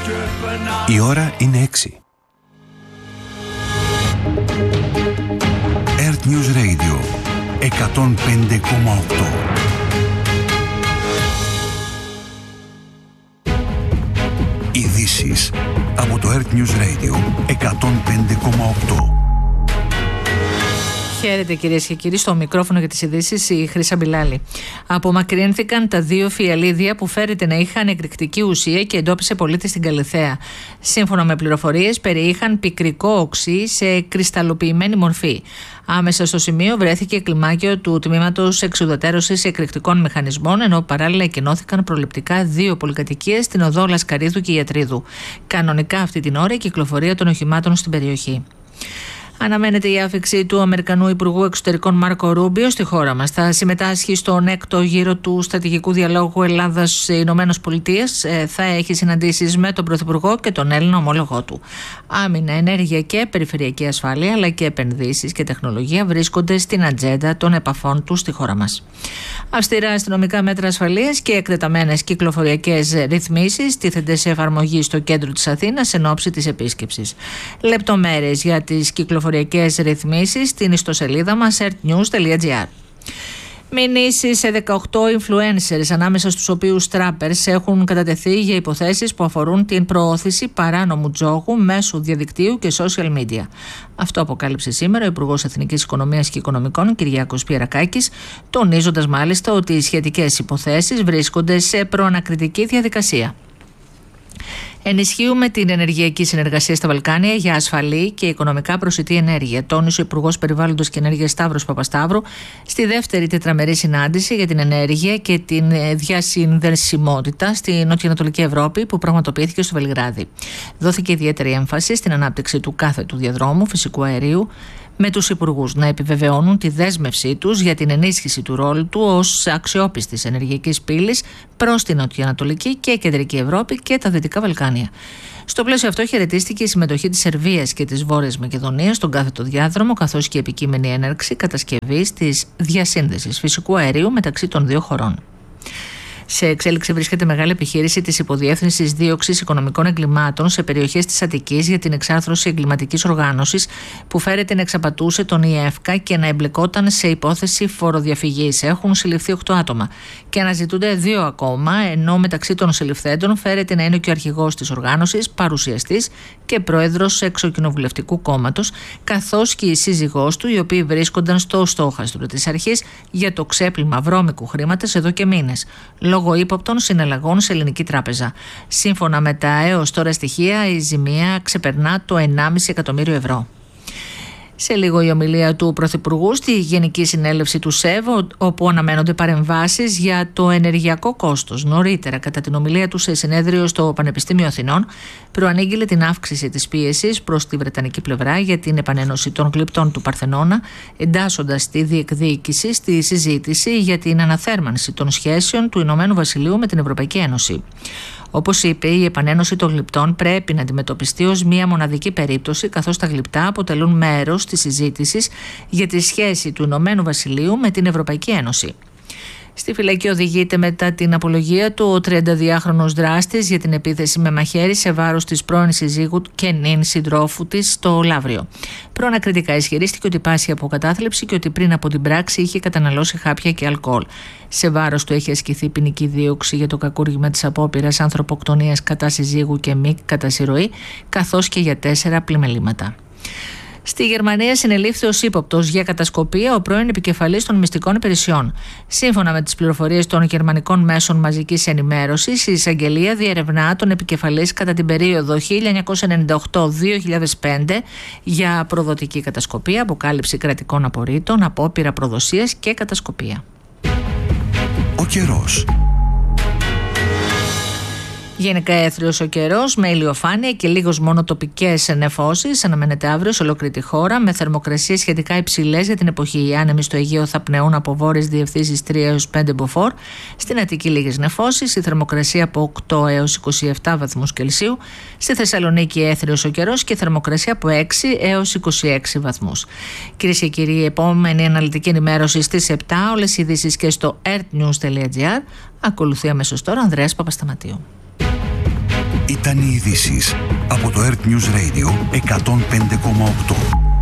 Η ώρα είναι 6. Earth News Radio 105,8. Ειδήσεις από το Earth News Radio 105,8. Χαίρετε κυρίες και κύριοι, στο μικρόφωνο για τις ειδήσεις η Χρύσα Μπιλάλη. Απομακρύνθηκαν τα 2 φιαλίδια που φέρεται να είχαν εκρηκτική ουσία και εντόπισε πολίτη στην Καλιθέα. Σύμφωνα με πληροφορίες, περιείχαν πικρικό οξύ σε κρυσταλλοποιημένη μορφή. Άμεσα στο σημείο βρέθηκε κλιμάκιο του τμήματος εξουδετερώσης εκρηκτικών μηχανισμών, ενώ παράλληλα εκενώθηκαν προληπτικά 2 πολυκατοικίες στην οδό Λασκαρίδου και Ιατρίδου. Κανονικά αυτή την ώρα η κυκλοφορία των οχημάτων στην περιοχή. Αναμένεται η άφιξη του Αμερικανού Υπουργού Εξωτερικών Μάρκο Ρούμπιο στη χώρα μας. Θα συμμετάσχει στον 6ο γύρο του στρατηγικού διαλόγου Ελλάδας-Ηνωμένες Πολιτείες. Θα έχει συναντήσεις με τον Πρωθυπουργό και τον Έλληνα ομόλογό του. Άμυνα, ενέργεια και περιφερειακή ασφάλεια, αλλά και επενδύσεις και τεχνολογία βρίσκονται στην ατζέντα των επαφών του στη χώρα μας. Αυστηρά αστυνομικά μέτρα ασφαλείας και εκτεταμένες κυκλοφοριακές ρυθμίσεις τίθενται σε εφαρμογή στο κέντρο της Αθήνας εν ώψη της επίσκεψης. Λεπτομέρειες για τις κυκλοφοριακές ρυθμίσεις στην ιστοσελίδα μας earthnews.gr. Μηνύσεις σε 18 influencers, ανάμεσα στους οποίους trappers, έχουν κατατεθεί για υποθέσεις που αφορούν την προώθηση παράνομου τζόγου μέσω διαδικτύου και social media. Αυτό αποκάλυψε σήμερα ο Υπουργός Εθνικής Οικονομίας και Οικονομικών, Κυριάκος Πιερακάκης, τονίζοντας μάλιστα ότι οι σχετικές υποθέσεις βρίσκονται σε προανακριτική διαδικασία. Ενισχύουμε την ενεργειακή συνεργασία στα Βαλκάνια για ασφαλή και οικονομικά προσιτή ενέργεια, τόνισε ο Υπουργός Περιβάλλοντος και Ενέργειας Σταύρος Παπασταύρου στη δεύτερη τετραμερή συνάντηση για την ενέργεια και την διασυνδεσιμότητα στη νοτιοανατολική Ευρώπη που πραγματοποιήθηκε στο Βελιγράδι. Δόθηκε ιδιαίτερη έμφαση στην ανάπτυξη του κάθετου διαδρόμου φυσικού αερίου, με τους υπουργούς να επιβεβαιώνουν τη δέσμευσή τους για την ενίσχυση του ρόλου του ως αξιόπιστης ενεργειακής πύλης προς την νοτιοανατολική και κεντρική Ευρώπη και τα Δυτικά Βαλκάνια. Στο πλαίσιο αυτό χαιρετίστηκε η συμμετοχή της Σερβίας και της Βόρειας Μακεδονίας στον κάθετο διάδρομο, καθώς και η επικείμενη έναρξη κατασκευής της διασύνδεσης φυσικού αερίου μεταξύ των 2 χωρών. Σε εξέλιξη βρίσκεται μεγάλη επιχείρηση της Υποδιεύθυνσης Δίωξης Οικονομικών Εγκλημάτων σε περιοχές της Αττικής για την εξάρθρωση εγκληματικής οργάνωσης που φέρεται να εξαπατούσε τον ΙΕΦΚΑ και να εμπλεκόταν σε υπόθεση φοροδιαφυγής. Έχουν συλληφθεί 8 άτομα και αναζητούνται 2 ακόμα, ενώ μεταξύ των συλληφθέντων φέρεται να είναι και ο αρχηγός της οργάνωσης, παρουσιαστής και πρόεδρος εξοκοινοβουλευτικού κόμματος, καθώς και η σύζυγός του, οι οποίοι βρίσκονταν στο στόχαστρο της αρχής για το ξέπλυμα βρώμικου χρήματος εδώ και μήνες, λόγω ύποπτων συναλλαγών σε ελληνική τράπεζα. Σύμφωνα με τα έως τώρα στοιχεία, η ζημία ξεπερνά το 1,5 εκατομμύριο ευρώ. Σε λίγο η ομιλία του Πρωθυπουργού στη Γενική Συνέλευση του ΣΕΒ, όπου αναμένονται παρεμβάσεις για το ενεργειακό κόστος. Νωρίτερα, κατά την ομιλία του σε συνέδριο στο Πανεπιστήμιο Αθηνών, προανήγγειλε την αύξηση της πίεσης προς τη βρετανική πλευρά για την επανένωση των γλυπτών του Παρθενώνα, εντάσσοντας τη διεκδίκηση στη συζήτηση για την αναθέρμανση των σχέσεων του Ηνωμένου Βασιλείου με την Ευρωπαϊκή Ένωση. Όπως είπε, η επανένωση των γλυπτών πρέπει να αντιμετωπιστεί ως μία μοναδική περίπτωση, καθώς τα γλυπτά αποτελούν μέρος της συζήτησης για τη σχέση του Ηνωμένου Βασιλείου με την Ευρωπαϊκή Ένωση. Στη φυλακή οδηγείται μετά την απολογία του ο 32χρονος δράστης για την επίθεση με μαχαίρι σε βάρος της πρώην συζύγου και νυν συντρόφου της στο Λαύριο. Προανακριτικά ισχυρίστηκε ότι πάσχει από κατάθλιψη και ότι πριν από την πράξη είχε καταναλώσει χάπια και αλκοόλ. Σε βάρος του έχει ασκηθεί ποινική δίωξη για το κακούργημα της απόπειρας ανθρωποκτονίας κατά συζύγου και μη κατά συρροή, καθώς και για 4 πλημελήματα. Στη Γερμανία συνελήφθη ως ύποπτος για κατασκοπία ο πρώην επικεφαλής των μυστικών υπηρεσιών. Σύμφωνα με τις πληροφορίες των γερμανικών μέσων μαζικής ενημέρωσης, η εισαγγελία διερευνά τον επικεφαλής κατά την περίοδο 1998-2005 για προδοτική κατασκοπία, αποκάλυψη κρατικών απορρίτων, απόπειρα προδοσίας και κατασκοπία. Ο καιρός. Γενικά έθριος ο καιρός με ηλιοφάνεια και λίγος μόνο τοπικές νεφώσεις. Αναμένεται αύριο σε ολόκληρη τη χώρα με θερμοκρασίες σχετικά υψηλές για την εποχή. Οι άνεμοι στο Αιγαίο θα πνεούν από βόρειες διευθύνσεις 3 έως 5 μποφόρ. Στην Αττική λίγες νεφώσεις. Η θερμοκρασία από 8 έως 27 βαθμούς Κελσίου. Στη Θεσσαλονίκη έθριος ο καιρός και θερμοκρασία από 6 έως 26 βαθμούς. Κυρίες και κύριοι, η επόμενη αναλυτική ενημέρωση στις 7. Όλες οι ειδήσεις και στο earthnews.gr. Ακολουθεί αμέσως τώρα Ανδρέας Παπασταματίου. Ήταν οι ειδήσεις από το Earth News Radio 105,8.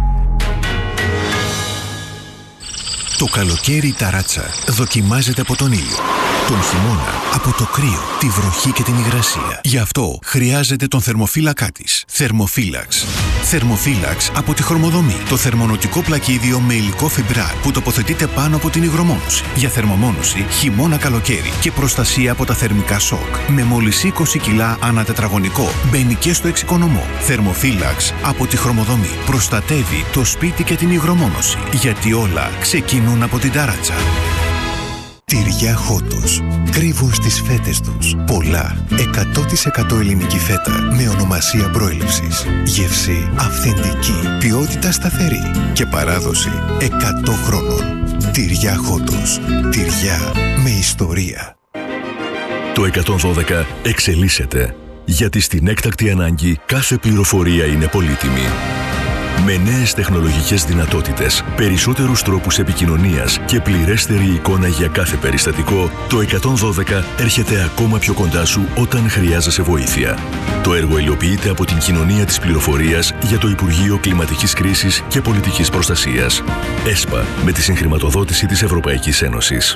Το καλοκαίρι η ταράτσα δοκιμάζεται από τον ήλιο. Τον χειμώνα από το κρύο, τη βροχή και την υγρασία. Γι' αυτό χρειάζεται τον θερμοφύλακά της. Θερμοφύλαξ. Θερμοφύλαξ από τη Χρωμοδομή. Το θερμονοτικό πλακίδιο με υλικό φιμπράρ που τοποθετείται πάνω από την υγρομόνωση. Για θερμομόνωση χειμώνα-καλοκαίρι και προστασία από τα θερμικά σοκ. Με μόλις 20 κιλά ανά τετραγωνικό. Μπαίνει και στο εξοικονομό. Θερμοφύλαξ από τη Χρωμοδομή. Προστατεύει το σπίτι και την υγρομόνωση. Γιατί όλα ξεκινούν από την ταράτσα. Τυριά Χότος. Κρύβουν στις φέτες τους πολλά 100% ελληνική φέτα με ονομασία προέλευσης. Γεύση αυθεντική, ποιότητα σταθερή και παράδοση 100 χρόνων. Τυριά Χότος. Τυριά με ιστορία. Το 112 εξελίσσεται, γιατί στην έκτακτη ανάγκη κάθε πληροφορία είναι πολύτιμη. Με νέες τεχνολογικές δυνατότητες, περισσότερους τρόπους επικοινωνίας και πληρέστερη εικόνα για κάθε περιστατικό, το 112 έρχεται ακόμα πιο κοντά σου όταν χρειάζεσαι βοήθεια. Το έργο υλοποιείται από την Κοινωνία της Πληροφορίας για το Υπουργείο Κλιματικής Κρίσης και Πολιτικής Προστασίας. ΕΣΠΑ, με τη συγχρηματοδότηση της Ευρωπαϊκής Ένωσης.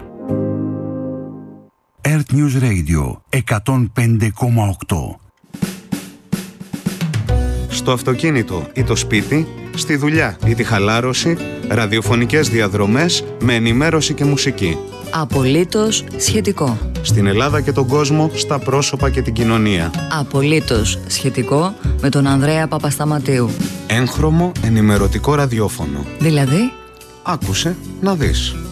Earth News Radio 105,8. Στο αυτοκίνητο ή το σπίτι, στη δουλειά ή τη χαλάρωση, ραδιοφωνικές διαδρομές με ενημέρωση και μουσική. Απολύτως σχετικό. Στην Ελλάδα και τον κόσμο, στα πρόσωπα και την κοινωνία. Απολύτως σχετικό με τον Ανδρέα Παπασταματίου. Έγχρωμο ενημερωτικό ραδιόφωνο. Δηλαδή, άκουσε να δεις.